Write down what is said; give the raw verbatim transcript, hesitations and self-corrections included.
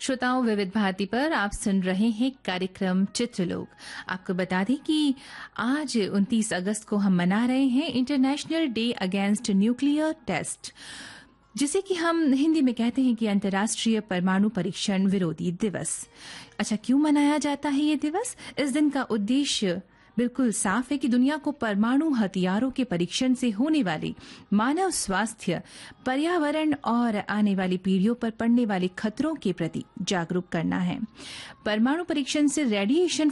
श्रोताओं, विविध भारती पर आप सुन रहे हैं कार्यक्रम चित्रलोक। आपको बता दें कि आज उनतीस अगस्त को हम मना रहे हैं international day against nuclear test, जिसे कि हम हिंदी में कहते हैं कि अंतर्राष्ट्रीय परमाणु परीक्षण विरोधी दिवस। अच्छा, क्यों मनाया जाता है ये दिवस? इस दिन का उद्देश्य बिल्कुल साफ है कि दुनिया को परमाणु हथियारों के परीक्षण से होने वाली मानव स्वास्थ्य, पर्यावरण और आने वाली पीढ़ियों पर पड़ने वाले खतरों के प्रति जागरूक करना है। परमाणु परीक्षण से रेडिएशन